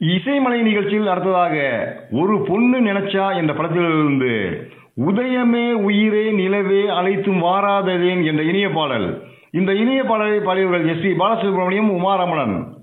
இசைமலை நிகழ்ச்சியில் அடுத்ததாக ஒரு பொண்ணு நினைச்சா என்ற படத்திலிருந்து உதயமே உயிரே நிலவே அழைத்தும் வாராததேன் என்ற இனிய பாடல். இந்த இனிய பாடலை பாடியவர்கள் எஸ் பி பாலசுப்ரமணியம், உமா ரமணன்.